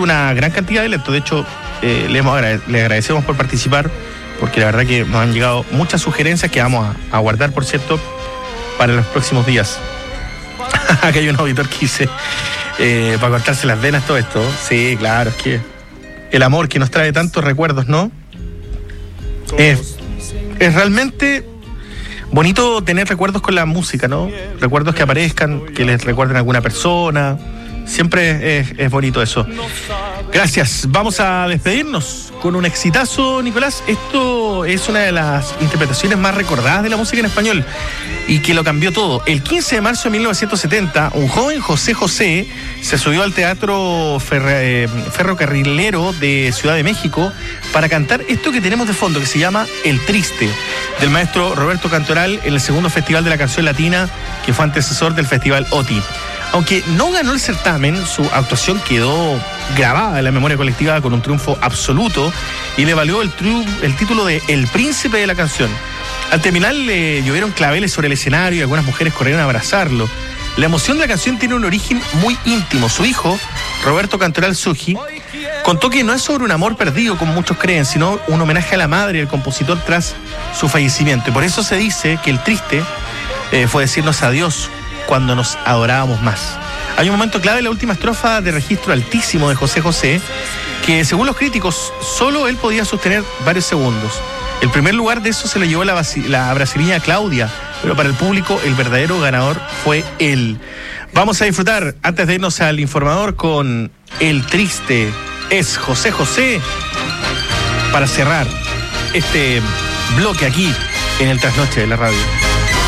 una gran cantidad de electos. De hecho, le agradecemos por participar, porque la verdad que nos han llegado muchas sugerencias que vamos a guardar, por cierto, para los próximos días. Acá hay un auditor que dice, para cortarse las venas todo esto. Sí, claro, es que el amor que nos trae tantos recuerdos, ¿no? Es realmente bonito tener recuerdos con la música, ¿no? Recuerdos que aparezcan, que les recuerden a alguna persona. Siempre es bonito eso. Gracias. Vamos a despedirnos con un exitazo, Nicolás. Esto es una de las interpretaciones más recordadas de la música en español y que lo cambió todo. El 15 de marzo de 1970, un joven José José se subió al Teatro Ferrocarrilero de Ciudad de México para cantar esto que tenemos de fondo, que se llama El Triste, del maestro Roberto Cantoral, en el segundo Festival de la Canción Latina, que fue antecesor del Festival OTI. Aunque no ganó el certamen, su actuación quedó grabada en la memoria colectiva con un triunfo absoluto y le valió el título de El Príncipe de la Canción. Al terminar le llovieron claveles sobre el escenario y algunas mujeres corrieron a abrazarlo. La emoción de la canción tiene un origen muy íntimo. Su hijo, Roberto Cantoral Suji, contó que no es sobre un amor perdido, como muchos creen, sino un homenaje a la madre del compositor tras su fallecimiento. Y por eso se dice que El Triste fue decirnos adiós cuando nos adorábamos más. Hay un momento clave en la última estrofa de registro altísimo de José José, que según los críticos, solo él podía sostener varios segundos. El primer lugar de eso se lo llevó la brasileña Claudia, pero para el público el verdadero ganador fue él. Vamos a disfrutar, antes de irnos al informador, con El Triste es José José, para cerrar este bloque aquí en el Trasnoche de la Radio.